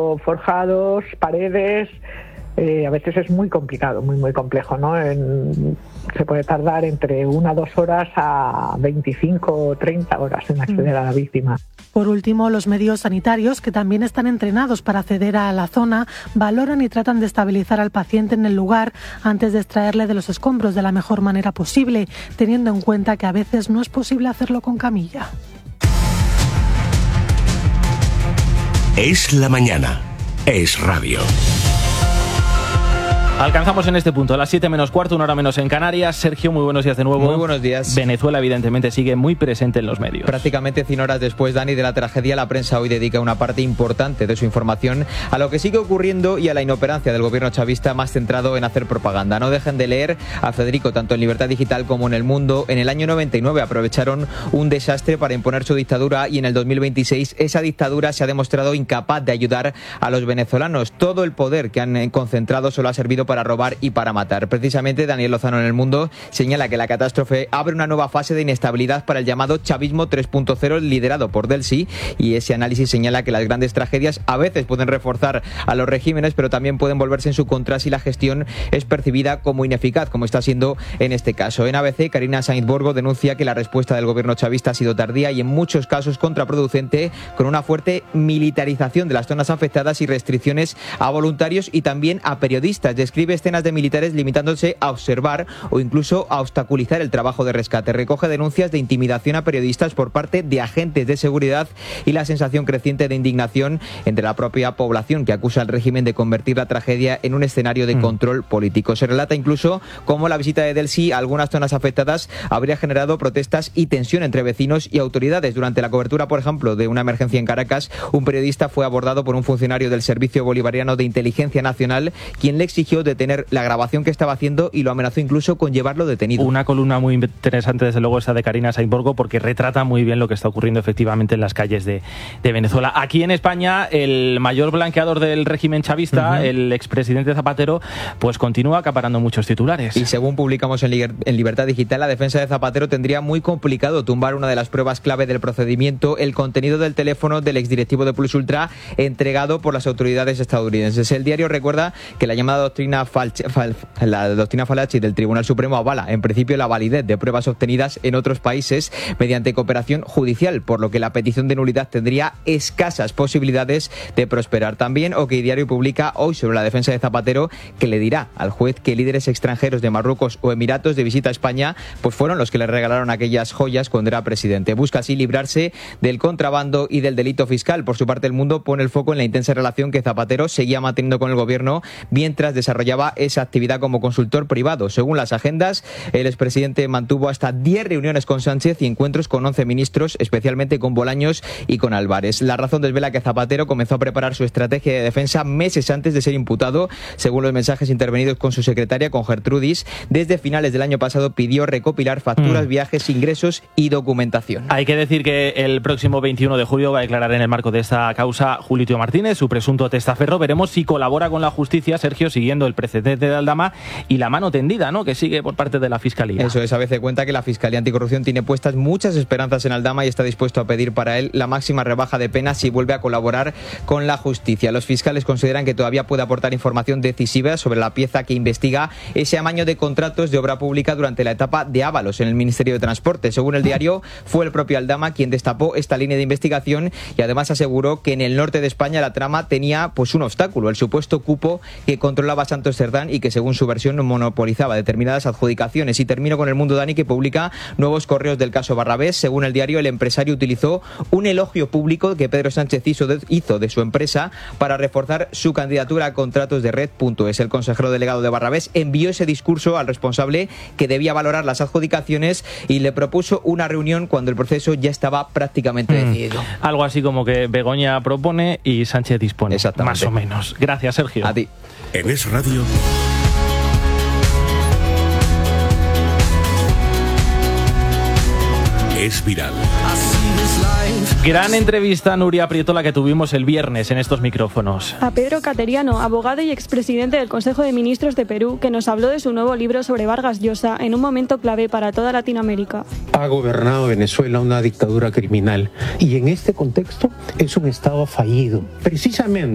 cemento forjados, paredes. A veces es muy complicado, muy complejo, ¿no? Se puede tardar entre 1 a 2 horas a 25 o 30 horas en acceder a la víctima. Por último, los medios sanitarios, que también están entrenados para acceder a la zona, valoran y tratan de estabilizar al paciente en el lugar antes de extraerle de los escombros de la mejor manera posible, teniendo en cuenta que a veces no es posible hacerlo con camilla. Es la mañana. Es radio. Alcanzamos en este punto las 7 menos cuarto, 1 hora menos en Canarias. Sergio, muy buenos días de nuevo. Muy buenos días. Venezuela, evidentemente, sigue muy presente en los medios. Prácticamente 100 horas después, Dani, de la tragedia, la prensa hoy dedica una parte importante de su información a lo que sigue ocurriendo y a la inoperancia del gobierno chavista más centrado en hacer propaganda. No dejen de leer a Federico, tanto en Libertad Digital como en El Mundo. En el año 99 aprovecharon un desastre para imponer su dictadura y en el 2026 esa dictadura se ha demostrado incapaz de ayudar a los venezolanos. Todo el poder que han concentrado solo ha servido para robar y para matar. Precisamente Daniel Lozano en El Mundo señala que la catástrofe abre una nueva fase de inestabilidad para el llamado chavismo 3.0 liderado por Delcy, y ese análisis señala que las grandes tragedias a veces pueden reforzar a los regímenes, pero también pueden volverse en su contra si la gestión es percibida como ineficaz, como está siendo en este caso. En ABC, Karina Sainz Borgo denuncia que la respuesta del gobierno chavista ha sido tardía y en muchos casos contraproducente, con una fuerte militarización de las zonas afectadas y restricciones a voluntarios y también a periodistas. Describe escenas de militares limitándose a observar o incluso a obstaculizar el trabajo de rescate. Recoge denuncias de intimidación a periodistas por parte de agentes de seguridad y la sensación creciente de indignación entre la propia población, que acusa al régimen de convertir la tragedia en un escenario de control político. Se relata incluso cómo la visita de Delcy a algunas zonas afectadas habría generado protestas y tensión entre vecinos y autoridades. Durante la cobertura, por ejemplo, de una emergencia en Caracas, un periodista fue abordado por un funcionario del Servicio Bolivariano de Inteligencia Nacional, quien le exigió detener la grabación que estaba haciendo y lo amenazó incluso con llevarlo detenido. Una columna muy interesante, desde luego, esa de Karina Sainz Borgo, porque retrata muy bien lo que está ocurriendo efectivamente en las calles de Venezuela. Aquí en España, el mayor blanqueador del régimen chavista, el expresidente Zapatero, pues continúa acaparando muchos titulares. Y según publicamos en Libertad Digital, la defensa de Zapatero tendría muy complicado tumbar una de las pruebas clave del procedimiento, el contenido del teléfono del exdirectivo de Plus Ultra entregado por las autoridades estadounidenses. El diario recuerda que la llamada doctrina Falachi del Tribunal Supremo avala en principio la validez de pruebas obtenidas en otros países mediante cooperación judicial, por lo que la petición de nulidad tendría escasas posibilidades de prosperar. También OK Diario publica hoy sobre la defensa de Zapatero que le dirá al juez que líderes extranjeros de Marruecos o Emiratos de visita a España pues fueron los que le regalaron aquellas joyas cuando era presidente. Busca así librarse del contrabando y del delito fiscal. Por su parte, El Mundo pone el foco en la intensa relación que Zapatero seguía manteniendo con el gobierno mientras desarrollaba esa actividad como consultor privado. Según las agendas, el expresidente mantuvo hasta 10 reuniones con Sánchez y encuentros con 11 ministros, especialmente con Bolaños y con Álvarez. La Razón desvela que Zapatero comenzó a preparar su estrategia de defensa meses antes de ser imputado. Según los mensajes intervenidos con su secretaria, con Gertrudis, desde finales del año pasado pidió recopilar facturas, viajes, ingresos y documentación. Hay que decir que el próximo 21 de julio va a declarar en el marco de esta causa Julio Martínez, su presunto testaferro. Veremos si colabora con la justicia, Sergio, siguiendo el precedente de Aldama y la mano tendida, ¿no?, que sigue por parte de la Fiscalía. Eso es, ABC cuenta que la Fiscalía Anticorrupción tiene puestas muchas esperanzas en Aldama y está dispuesto a pedir para él la máxima rebaja de pena si vuelve a colaborar con la justicia. Los fiscales consideran que todavía puede aportar información decisiva sobre la pieza que investiga ese amaño de contratos de obra pública durante la etapa de Ábalos en el Ministerio de Transporte. Según el diario, fue el propio Aldama quien destapó esta línea de investigación y además aseguró que en el norte de España la trama tenía pues un obstáculo, el supuesto cupo que controlaba Santos Cerdán y que según su versión monopolizaba determinadas adjudicaciones. Y termino con El Mundo, Dani, que publica nuevos correos del caso Barrabés. Según el diario, el empresario utilizó un elogio público que Pedro Sánchez hizo de su empresa para reforzar su candidatura a contratos de Red.es. El consejero delegado de Barrabés envió ese discurso al responsable que debía valorar las adjudicaciones y le propuso una reunión cuando el proceso ya estaba prácticamente decidido. Algo así como que Begoña propone y Sánchez dispone. Exactamente. Más o menos. Gracias, Sergio. A ti. En Es Radio. Es viral. Gran entrevista, Nuria Prieto, la que tuvimos el viernes en estos micrófonos. A Pedro Cateriano, abogado y expresidente del Consejo de Ministros de Perú, que nos habló de su nuevo libro sobre Vargas Llosa en un momento clave para toda Latinoamérica. Ha gobernado Venezuela una dictadura criminal y en este contexto es un Estado fallido. Precisamente